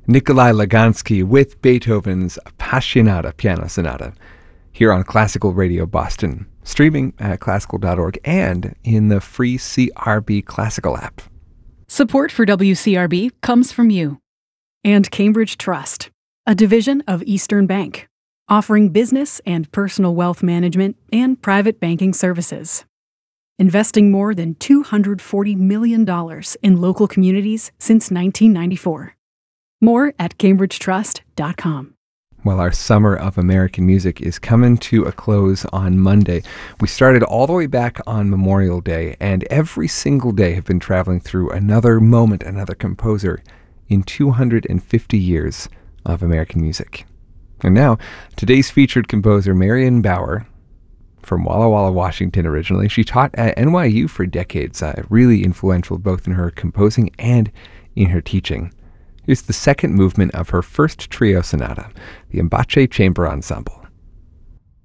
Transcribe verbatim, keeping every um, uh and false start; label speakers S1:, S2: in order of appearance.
S1: Nikolai Lugansky with Beethoven's Appassionata Piano Sonata here on Classical Radio Boston, streaming at classical dot org and in the free C R B Classical app.
S2: Support for W C R B comes from you and Cambridge Trust, a division of Eastern Bank, offering business and personal wealth management and private banking services. Investing more than two hundred forty million dollars in local communities since nineteen ninety-four. More at cambridge trust dot com.
S1: Well, our summer of American music is coming to a close on Monday. We started all the way back on Memorial Day, and every single day have been traveling through another moment, another composer in two hundred fifty years of American music. And now, today's featured composer, Marion Bauer, from Walla Walla, Washington originally. She taught at N Y U for decades, uh, really influential both in her composing and in her teaching. Here's the second movement of her first trio sonata, the Embache Chamber Ensemble.